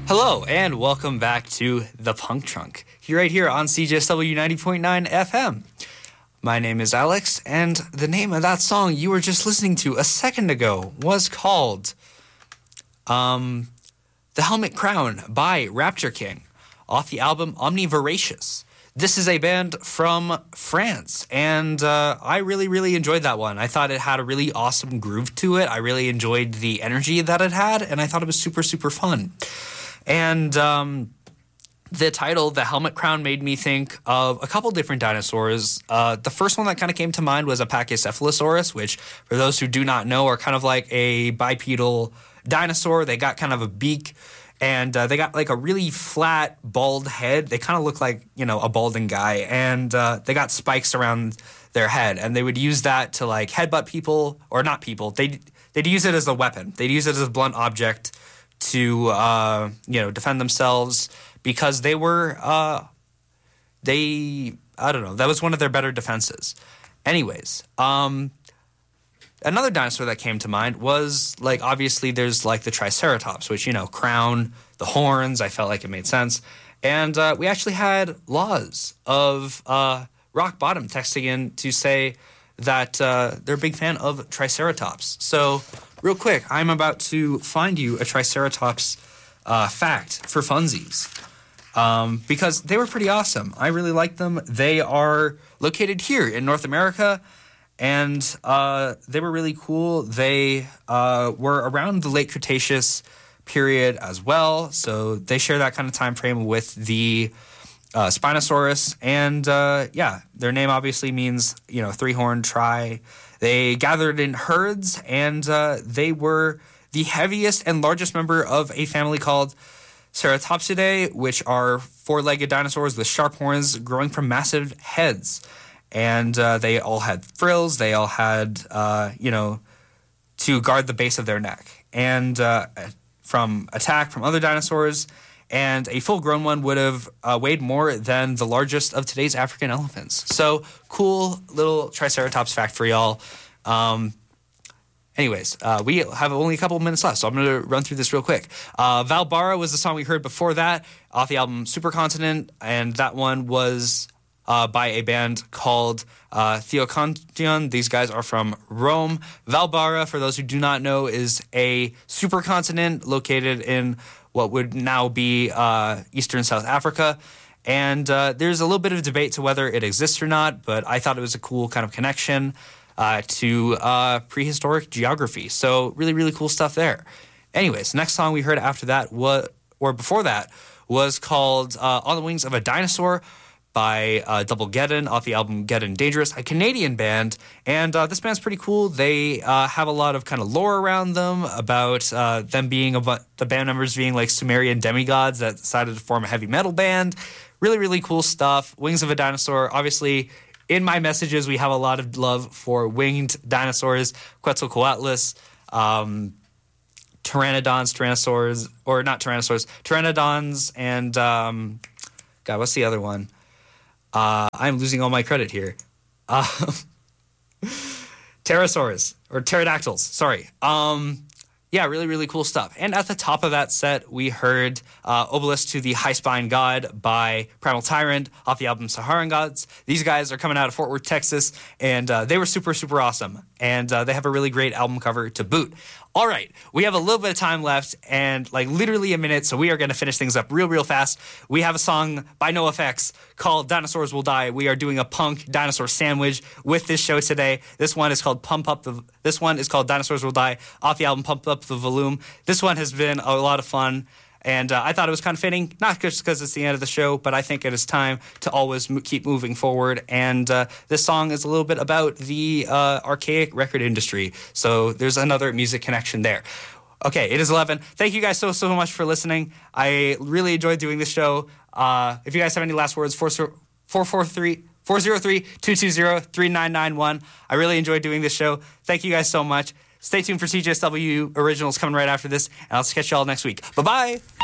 Hello, and welcome back to The Punk Trunk. You're right here on CJSW 90.9 FM. My name is Alex, and the name of that song you were just listening to a second ago was called The Helmet Crown by Rapture King, off the album Omnivoracious. This is a band from France, and I really, really enjoyed that one. I thought it had a really awesome groove to it. I really enjoyed the energy that it had, and I thought it was super, super fun. And the title, The Helmet Crown, made me think of a couple different dinosaurs. The first one that kind of came to mind was a Pachycephalosaurus, which, for those who do not know, are kind of like a bipedal dinosaur. They got kind of a beak, and they got like a really flat, bald head. They kind of look like, a balding guy. And they got spikes around their head, and they would use that to like headbutt people, or not people. They'd use it as a weapon. They'd use it as a blunt object to defend themselves, because they were I don't know, that was one of their better defenses. Anyways, another dinosaur that came to mind was, like, obviously there's like the Triceratops, which, crown, the horns, I felt like it made sense. And we actually had Laws of Rock Bottom texting in to say that they're a big fan of Triceratops. So real quick, I'm about to find you a Triceratops fact for funsies, because they were pretty awesome. I really like them. They are located here in North America, and they were really cool. They were around the late Cretaceous period as well, so they share that kind of time frame with the Spinosaurus. And their name obviously means, three-horned tri. They gathered in herds, and they were the heaviest and largest member of a family called Ceratopsidae, which are four-legged dinosaurs with sharp horns growing from massive heads. And they all had frills. They all had, to guard the base of their neck. And from attack from other dinosaurs, and a full-grown one would have weighed more than the largest of today's African elephants. So, cool little Triceratops fact for y'all. Anyways, we have only a couple of minutes left, so I'm going to run through this real quick. Valbara was the song we heard before that, off the album Supercontinent, and that one was by a band called Theocontion. These guys are from Rome. Valbara, for those who do not know, is a supercontinent located in what would now be Eastern South Africa. And there's a little bit of debate to whether it exists or not, but I thought it was a cool kind of connection to prehistoric geography. So really, really cool stuff there. Anyways, next song we heard after that, before that, was called On the Wings of a Dinosaur by Double Geddon, off the album Geddon Dangerous, a Canadian band. And this band's pretty cool. They have a lot of kind of lore around them about them being, the band members being like Sumerian demigods that decided to form a heavy metal band. Really, really cool stuff. Wings of a Dinosaur. Obviously, in my messages, we have a lot of love for winged dinosaurs, Quetzalcoatlus, Pteranodons, and God, what's the other one? I'm losing all my credit here. Pterosaurs, or pterodactyls, sorry. Really, really cool stuff. And at the top of that set, we heard Obelisk to the High Spine God by Primal Tyrant off the album Saharan Gods. These guys are coming out of Fort Worth, Texas, and they were super, super awesome. And they have a really great album cover to boot. All right, we have a little bit of time left, and like literally a minute, so we are going to finish things up real, real fast. We have a song by NoFX called Dinosaurs Will Die. We are doing a punk dinosaur sandwich with this show today. This one is called Dinosaurs Will Die, off the album Pump Up the Volume. This one has been a lot of fun. And I thought it was kind of fitting, not just because it's the end of the show, but I think it is time to always keep moving forward. And this song is a little bit about the archaic record industry. So there's another music connection there. Okay, it is 11. Thank you guys so much for listening. I really enjoyed doing this show. If you guys have any last words, 443-220-3991. I really enjoyed doing this show. Thank you guys so much. Stay tuned for CJSW Originals coming right after this, and I'll catch you all next week. Bye-bye!